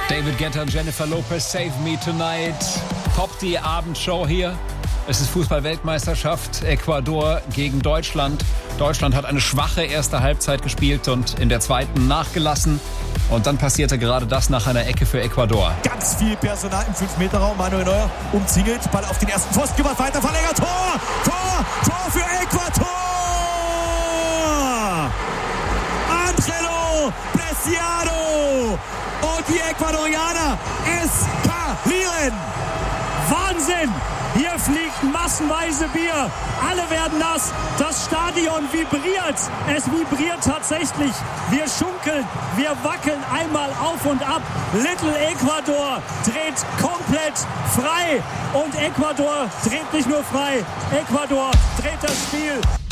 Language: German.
David Guetta und Jennifer Lopez, Save Me Tonight. Top die Abendshow hier. Es ist Fußball-Weltmeisterschaft. Ecuador gegen Deutschland. Deutschland hat eine schwache erste Halbzeit gespielt und in der zweiten nachgelassen. Und dann passierte gerade das nach einer Ecke für Ecuador. Ganz viel Personal im 5-Meter-Raum. Manuel Neuer umzingelt. Ball auf den ersten Pfosten gemacht. Weiter verlängert. Tor für Ecuador! Angelo Preciado! Und die Ecuadorianer eskalieren! Wahnsinn! Hier fliegt massenweise Bier. Alle werden nass. Das Stadion vibriert. Es vibriert tatsächlich. Wir schunkeln, wir wackeln einmal auf und ab. Little Ecuador dreht komplett frei. Und Ecuador dreht nicht nur frei. Ecuador dreht das Spiel.